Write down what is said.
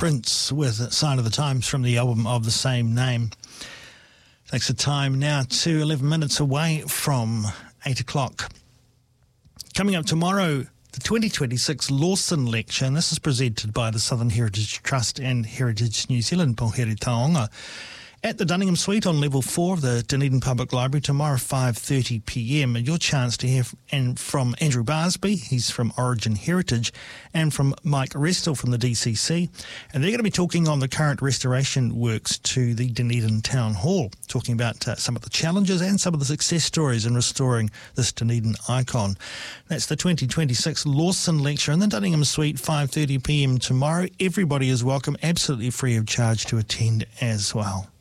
Prince with Sign of the Times from the album of the same name. Takes the time now to 11 minutes away from 8 o'clock. Coming up tomorrow, the 2026 Lawson Lecture, and this is presented by the Southern Heritage Trust and Heritage New Zealand, Pohere Taonga, at the Dunningham Suite on level 4 of the Dunedin Public Library tomorrow 5:30pm. And your chance to hear from Andrew Barsby, he's from Origin Heritage, and from Mike Restel from the DCC. And they're going to be talking on the current restoration works to the Dunedin Town Hall, talking about some of the challenges and some of the success stories in restoring this Dunedin icon. That's the 2026 Lawson Lecture in the Dunningham Suite, 5:30pm tomorrow. Everybody is welcome, absolutely free of charge to attend as well.